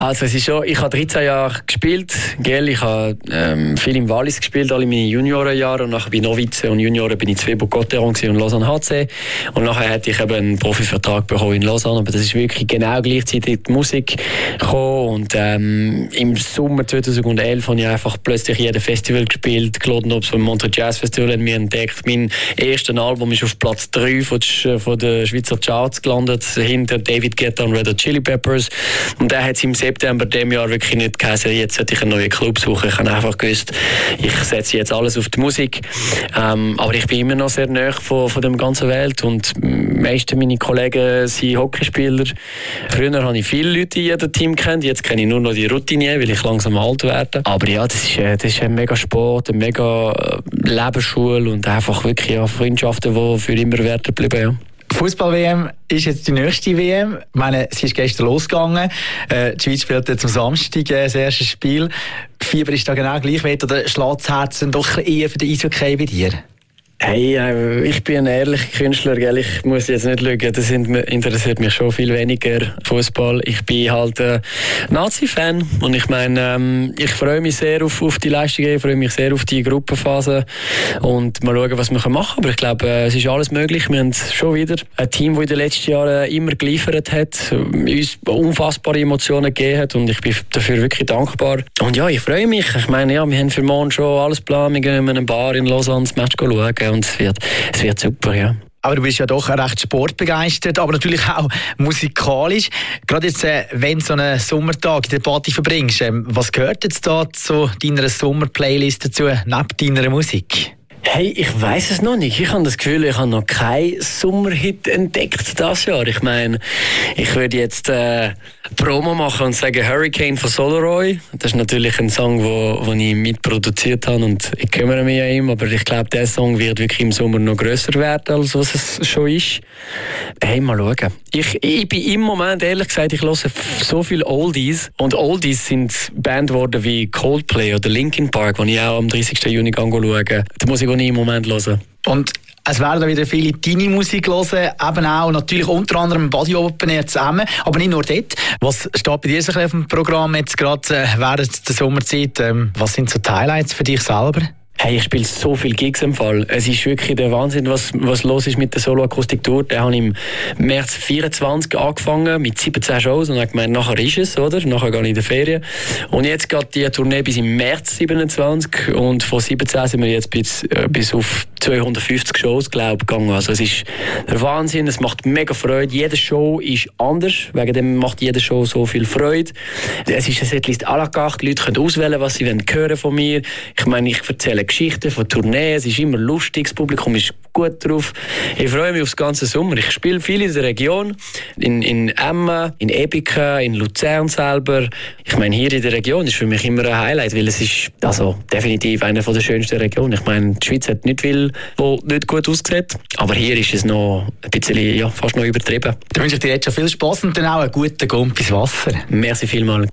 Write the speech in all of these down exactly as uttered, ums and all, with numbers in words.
Also es ist schon, ich habe dreizehn Jahre gespielt, gell? Ich habe ähm, viel im Wallis gespielt, alle meine Juniorenjahre, und nachher bei Novizen und Junioren bin ich zwei Bocoteron und Lausanne H C, und nachher hatte ich eben einen Profivertrag bekommen in Lausanne, aber das ist wirklich genau gleichzeitig die Musik gekommen, und ähm, im Sommer zweitausendelf habe ich einfach plötzlich jedes Festival gespielt, Klotenobs vom Montreux Jazz Festival haben wir entdeckt, mein erstes Album ist auf Platz drei von, von der Schweizer Charts gelandet, hinter David Guetta und Red Hot Chili Peppers, und der hat es im September diesem Jahr wirklich nicht geheißen, jetzt sollte ich einen neuen Club suchen. Ich habe einfach gewusst, ich setze jetzt alles auf die Musik. Ähm, aber ich bin immer noch sehr nahe von, von der ganzen Welt, und die meisten meiner Kollegen sind Hockeyspieler. Früher habe ich viele Leute in jedem Team kennt, jetzt kenne ich nur noch die Routinier, weil ich langsam alt werde. Aber ja, das ist, das ist ein mega Sport, eine mega Lebensschule und einfach wirklich ja, Freundschaften, die für immer werden bleiben. Ja. Fußball-W M ist jetzt die nächste W M. Ich meine, sie ist gestern losgegangen. Äh, die Schweiz spielt jetzt am Samstag äh, das erste Spiel. Fieber ist da genau gleich weit, oder schlägt das Herz dann doch eher für den Eishockey bei dir? Hey, äh, ich bin ein ehrlicher Künstler, gell? Ich muss jetzt nicht lügen, das interessiert mich schon viel weniger, Fußball. Ich bin halt ein Nazi-Fan, und ich meine, ähm, ich freue mich sehr auf, auf die Leistungen, ich freue mich sehr auf die Gruppenphase und mal schauen, was wir machen können. Aber ich glaube, äh, es ist alles möglich. Wir haben schon wieder ein Team, das in den letzten Jahren immer geliefert hat, uns unfassbare Emotionen gegeben hat, und ich bin dafür wirklich dankbar. Und ja, ich freue mich. Ich meine, ja, wir haben für morgen schon alles geplant, wir gehen in eine Bar in Lausanne das Match schauen. Und es wird, es wird super, ja. Aber du bist ja doch recht sportbegeistert, aber natürlich auch musikalisch. Gerade jetzt, äh, wenn du so einen Sommertag in der Party verbringst, äh, was gehört jetzt da zu deiner Sommerplaylist dazu, neben deiner Musik? Hey, ich weiß es noch nicht. Ich habe das Gefühl, ich habe noch keinen Sommerhit entdeckt dieses Jahr. Ich meine, ich würde jetzt äh, Promo machen und sagen Hurricane von Solaroy. Das ist natürlich ein Song, wo, wo ich mitproduziert habe, und ich kümmere mich an ihm. Aber ich glaube, der Song wird wirklich im Sommer noch grösser werden, als was es schon ist. Hey, mal schauen. Ich, ich bin im Moment, ehrlich gesagt, ich höre so viele Oldies. Und Oldies sind Bands geworden wie Coldplay oder Linkin Park, die ich auch am dreißigsten Juni schaue. Da muss ich auch nie im Moment hören. Und es werden wieder viele deine Musik hören, eben auch natürlich unter anderem Body Open Air zusammen, aber nicht nur dort. Was steht bei dir so auf dem Programm jetzt gerade äh, während der Sommerzeit? Ähm, was sind so die Highlights für dich selber? Hey, ich spiele so viele Gigs im Fall. Es ist wirklich der Wahnsinn, was, was los ist mit der Solo-Akustik-Tour. Der habe ich im März vierundzwanzig angefangen mit siebzehn Shows, und habe gemeint, nachher ist es, oder? Nachher gehe ich in die Ferien. Und jetzt geht die Tournee bis im März siebenundzwanzig, und von siebzehn sind wir jetzt bis, äh, bis auf zweihundertfünfzig Shows, glaube ich, gegangen. Also es ist der Wahnsinn, es macht mega Freude. Jede Show ist anders, wegen dem macht jede Show so viel Freude. Es ist eine Setlist à la carte, die Leute können auswählen, was sie hören von mir. Ich meine, ich erzähle Geschichten von Tourneen, es ist immer lustig, das Publikum ist gut drauf. Ich freue mich auf den ganzen Sommer. Ich spiele viel in der Region, in, in Emmen, in Ebiken, in Luzern selber. Ich meine, hier in der Region ist für mich immer ein Highlight, weil es ist also definitiv eine der schönsten Regionen. Ich meine, die Schweiz hat nicht viel, wo nicht gut aussieht, aber hier ist es noch ein bisschen, ja, fast noch übertrieben. Dann wünsche ich dir jetzt schon viel Spass und dann auch einen guten Gump ins Wasser. Merci vielmals.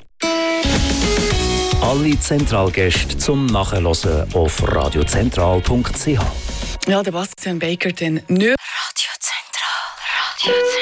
Alle Zentralgäste zum Nachhören auf radiozentral punkt c h. Ja, der Bastian Baker, den nicht